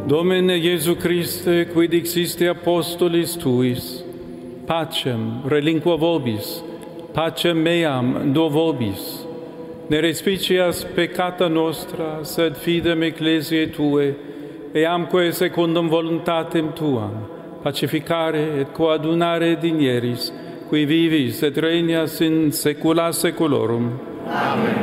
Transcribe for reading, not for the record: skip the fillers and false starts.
Domine Iesu Christe, quid existe apostolis tuis, pacem relinquo vobis, pacem meam do vobis. Ne respicias peccata nostra, sed fidem ecclesiae Tue, eamque secundum voluntatem Tuam, pacificare et coadunare digneris, qui vivis et regnas in saecula saeculorum. Amen.